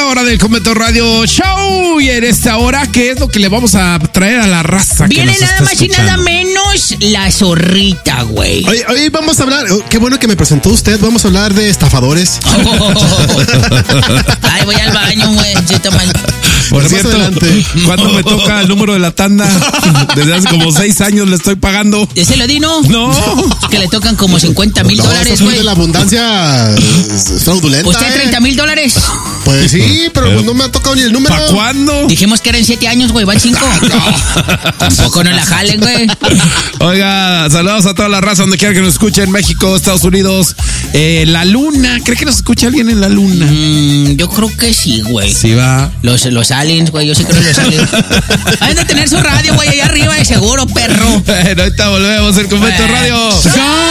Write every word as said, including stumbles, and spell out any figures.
segunda hora del Convento Radio Show. Y en esta hora, ¿qué es lo que le vamos a traer a la raza? Viene nada más y nada menos la zorrita, güey. Hoy, hoy vamos a hablar, oh, qué bueno que me presentó usted, vamos a hablar de estafadores. Oh. Ay, voy al baño, güey. Yo está mal. Por cierto, cuando me toca el número de la tanda, desde hace como seis años le estoy pagando. ¿Ese lo di, no? No. Que le tocan como cincuenta mil no, dólares, güey. de la abundancia es fraudulenta. ¿Usted treinta mil dólares? Pues sí, pero, pero no me ha tocado ni el número. ¿Para cuándo? Dijimos que eran siete años, güey, van cinco. No. Tampoco no la jalen, güey. Oiga, saludos a toda la raza donde quiera que nos escuche, en México, Estados Unidos. Eh, la luna, ¿cree que nos escucha alguien en la luna? Mm, yo creo que sí, güey. Sí va. Los, los aliens, güey, yo sí creo en los aliens. Hay de tener su radio, güey, allá arriba de seguro, perro. Bueno, ahorita volvemos, el Convento Radio.